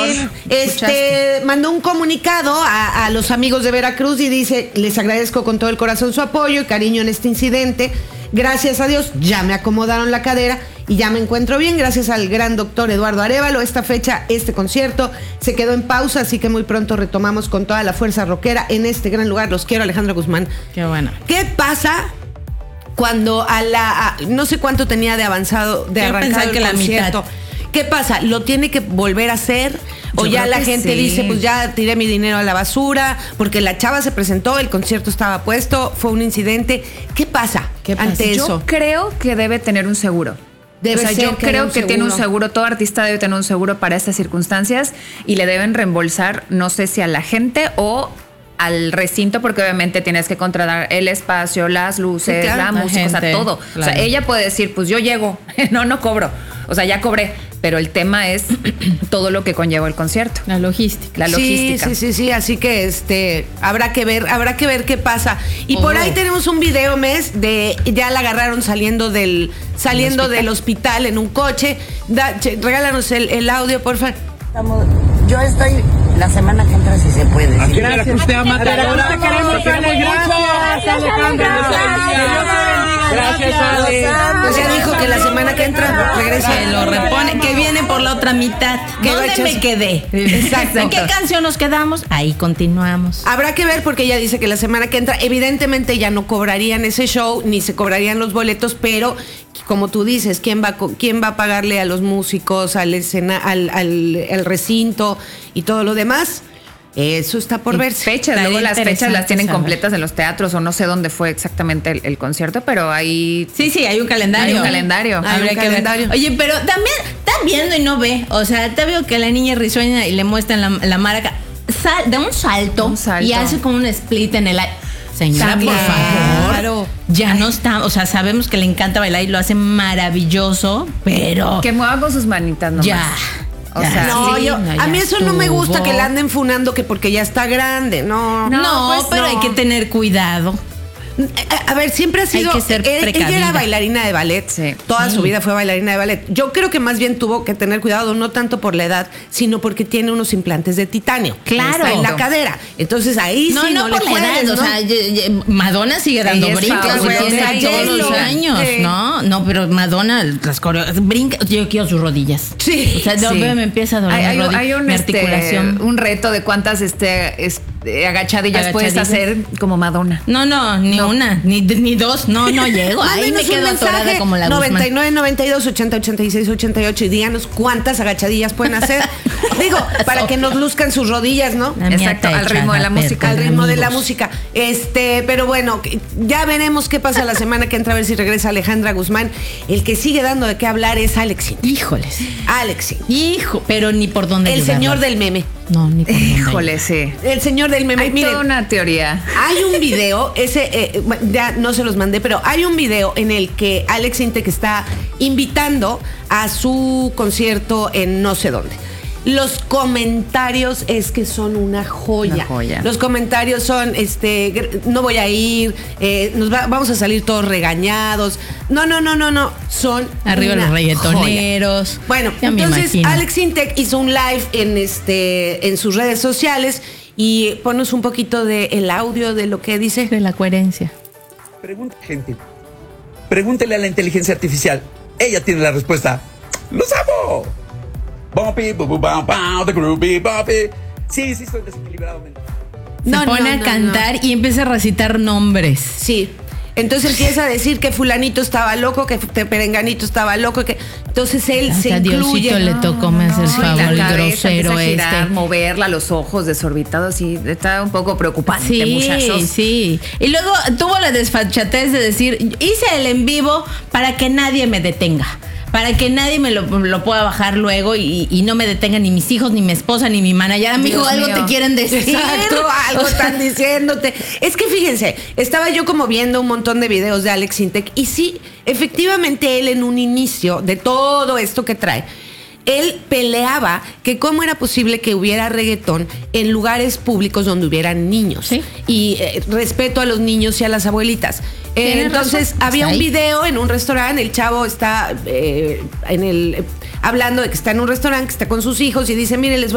mandó un comunicado a los amigos de Veracruz y dice: les agradezco con todo el corazón su apoyo y cariño en este incidente. Gracias a Dios ya me acomodaron la cadera y ya me encuentro bien. Gracias al gran doctor Eduardo Arévalo, esta fecha, este concierto se quedó en pausa, así que muy pronto retomamos con toda la fuerza rockera en este gran lugar. Los quiero, Alejandra Guzmán. Qué bueno. ¿Qué pasa cuando no sé cuánto tenía de avanzado, de arrancado el concierto? ¿Qué pasa? ¿Lo tiene que volver a hacer? ¿O ya la gente dice, pues ya tiré mi dinero a la basura? Porque la chava se presentó, el concierto estaba puesto, fue un incidente. ¿Qué pasa ante eso? Yo creo que debe tener un seguro. Yo creo que tiene un seguro. Todo artista debe tener un seguro para estas circunstancias y le deben reembolsar, no sé si a la gente o al recinto, porque obviamente tienes que contratar el espacio, las luces, la música, o sea, todo. Claro. O sea, ella puede decir, pues yo llego, no cobro. O sea, ya cobré. Pero el tema es todo lo que conlleva el concierto. La logística. Sí. Así que habrá que ver qué pasa. Y por ahí tenemos un video, de ya la agarraron saliendo del hospital en un coche. Regálanos el audio, por favor. Yo estoy la semana que entra, si se puede. Aquí en Veracruz te ama, Gracias, Alejandra. Gracias, Ale. Pues ya dijo que la semana que entra regresa. Que lo repone, que viene por la otra mitad. ¿Dónde me quedé? Exacto. ¿En qué canción nos quedamos? Ahí continuamos. Habrá que ver, porque ella dice que la semana que entra, evidentemente ya no cobrarían ese show, ni se cobrarían los boletos, pero como tú dices, ¿quién va a pagarle a los músicos, al recinto y todo lo demás? Eso está por verse. Luego las fechas las tienen completas en los teatros, o no sé dónde fue exactamente el concierto, pero ahí... Sí, hay un calendario. Oye, pero también está viendo y no ve. O sea, te veo que la niña es risueña y le muestran la maraca. Da un salto y hace como un split en el aire. Señora, por favor. Claro. Ya no está, o sea, sabemos que le encanta bailar y lo hace maravilloso, pero... Que mueva con sus manitas nomás. Ya. O sea, a mí eso no me gusta, que la anden funando que porque ya está grande. No, pero hay que tener cuidado. A ver, siempre ha sido... Hay que ser precavida. Ella era bailarina de ballet. Sí. Toda su vida fue bailarina de ballet. Yo creo que más bien tuvo que tener cuidado, no tanto por la edad, sino porque tiene unos implantes de titanio. Claro. Está en la cadera. Entonces ahí no le por la edad, ¿no? O sea, Madonna sigue dando brincos, güey, todos los años, ¿no? No, pero Madonna, las coreografías, brinca. Yo quiero sus rodillas. Sí. O sea, me empieza a doler la rodilla, hay mi articulación. un reto de cuántas agachadillas puedes hacer como Madonna. No, ni una, ni dos, no llego. Ahí me quedo atorada como la 99, 92, 80, 86, 88 y díganos cuántas agachadillas pueden hacer. Digo, para que nos luzcan sus rodillas, ¿no? Exacto, al ritmo de la música. Al ritmo de la música. Pero bueno, ya veremos qué pasa la semana que entra, a ver si regresa Alejandra Guzmán. El que sigue dando de qué hablar es Alex Intec. Híjoles. Alex Intec. Hijo, pero ni por dónde El señor del meme. No, ni por dónde. Híjole, sí. El señor del meme. Hay toda una teoría. Hay un video, ya no se los mandé, pero hay un video en el que Alex Intec está invitando a su concierto en no sé dónde. Los comentarios es que son una joya. Los comentarios son, no voy a ir, vamos a salir todos regañados. No. Son arriba los reggaetoneros. Joya. Bueno, entonces Alex Intec hizo un live en sus redes sociales y ponos un poquito del audio de lo que dice. De la coherencia. Pregúntele a la inteligencia artificial. Ella tiene la respuesta. ¡Los amo! Bumpy, the groovy, bumpy. Sí, estoy desequilibrado. Se pone a cantar y empieza a recitar nombres. Sí. Entonces empieza a decir que fulanito estaba loco, que perenganito estaba loco, que entonces él hasta se incluye. Diosito le tocó me hacer favor, el grosero moverla, los ojos desorbitados, y está un poco preocupante, muchachos. Sí. Y luego tuvo la desfachatez de decir, hice el en vivo para que nadie me detenga. Para que nadie me lo pueda bajar luego y no me detengan ni mis hijos, ni mi esposa, ni mi manager. Amigo, algo te quieren decir. Exacto, algo están diciéndote. Es que fíjense, estaba yo como viendo un montón de videos de Alex Intec y sí, efectivamente él en un inicio de todo esto que trae, él peleaba que cómo era posible que hubiera reggaetón en lugares públicos donde hubieran niños. ¿Sí? Y respeto a los niños y a las abuelitas. Entonces había un video en un restaurante, el chavo está hablando de que está en un restaurante, que está con sus hijos y dice, miren, les voy